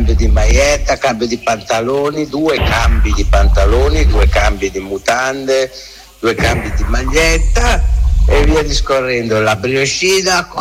cambio di maglietta, cambio di pantaloni, 2 cambi di pantaloni, 2 cambi di mutande, 2 cambi di maglietta e via discorrendo. La brioscina